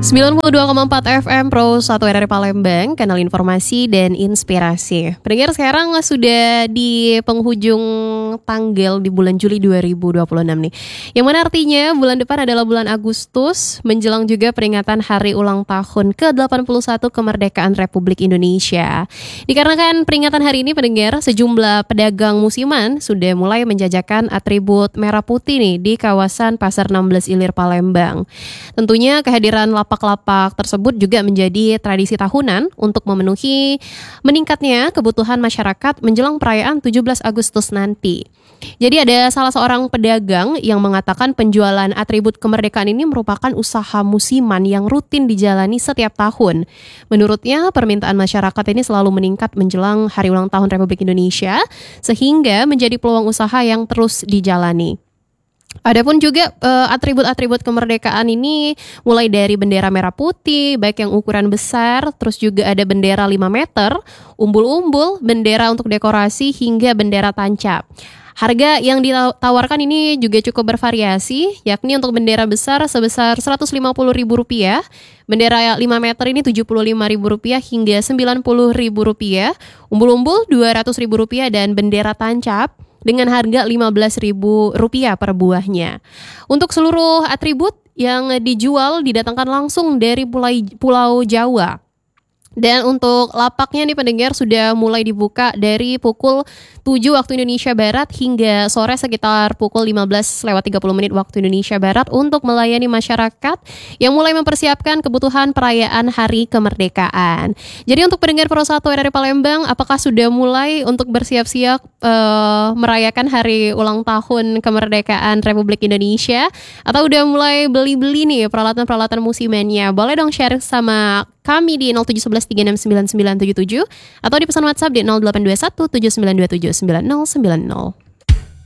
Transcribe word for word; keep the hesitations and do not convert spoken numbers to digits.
sembilan puluh dua koma empat F M Pro satu R R Palembang, kanal informasi dan inspirasi. Pendengar, sekarang sudah di penghujung tanggal di bulan Juli dua ribu dua puluh enam nih. Yang mana artinya bulan depan adalah bulan Agustus, menjelang juga peringatan hari ulang tahun ke delapan puluh satu kemerdekaan Republik Indonesia. Dikarenakan peringatan hari ini, pendengar, sejumlah pedagang musiman sudah mulai menjajakan atribut merah putih nih di kawasan Pasar enam belas Ilir Palembang. Tentunya kehadiran lapak-lapak tersebut juga menjadi tradisi tahunan untuk memenuhi meningkatnya kebutuhan masyarakat menjelang perayaan tujuh belas Agustus nanti. Jadi ada salah seorang pedagang yang mengatakan penjualan atribut kemerdekaan ini merupakan usaha musiman yang rutin dijalani setiap tahun. Menurutnya, permintaan masyarakat ini selalu meningkat menjelang Hari Ulang Tahun Republik Indonesia, sehingga menjadi peluang usaha yang terus dijalani. Adapun juga uh, atribut-atribut kemerdekaan ini mulai dari bendera merah putih, baik yang ukuran besar, terus juga ada bendera lima meter, umbul-umbul, bendera untuk dekorasi, hingga bendera tancap. Harga yang ditawarkan ini juga cukup bervariasi, yakni untuk bendera besar sebesar seratus lima puluh ribu rupiah, bendera lima meter ini tujuh puluh lima ribu rupiah hingga sembilan puluh ribu rupiah, umbul-umbul dua ratus ribu rupiah, dan bendera tancap dengan harga lima belas ribu rupiah per buahnya. Untuk seluruh atribut yang dijual didatangkan langsung dari Pulau, Pulau Jawa. Dan untuk lapaknya nih pendengar sudah mulai dibuka dari pukul tujuh waktu Indonesia Barat hingga sore sekitar pukul lima belas lewat tiga puluh menit waktu Indonesia Barat untuk melayani masyarakat yang mulai mempersiapkan kebutuhan perayaan Hari Kemerdekaan. Jadi untuk pendengar Pro satu R R Palembang, apakah sudah mulai untuk bersiap-siap uh, merayakan Hari Ulang Tahun Kemerdekaan Republik Indonesia? Atau udah mulai beli-beli nih peralatan-peralatan musimannya? Boleh dong share sama kami di nol tujuh satu satu tiga enam sembilan sembilan tujuh tujuh atau di pesan WhatsApp di nol delapan dua satu tujuh sembilan dua tujuh sembilan nol sembilan nol.